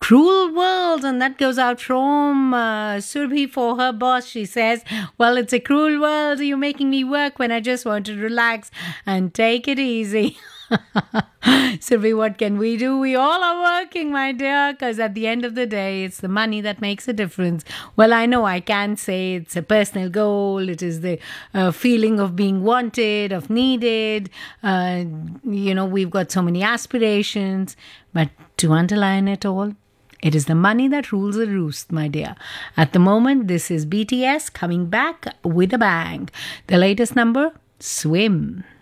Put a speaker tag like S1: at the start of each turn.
S1: Cruel world, and that goes out from Surbhi for her boss. She says, well, it's a cruel world. You're making me work when I just want to relax and take it easy. Surbhi, what can we do? We all are working, my dear, because at the end of the day, it's the money that makes a difference. Well, I know I can say it's a personal goal. It is the feeling of being wanted, of needed. We've got so many aspirations. But to underline it all, it is the money that rules the roost, my dear. At the moment, this is BTS coming back with a bang. The latest number, Swim.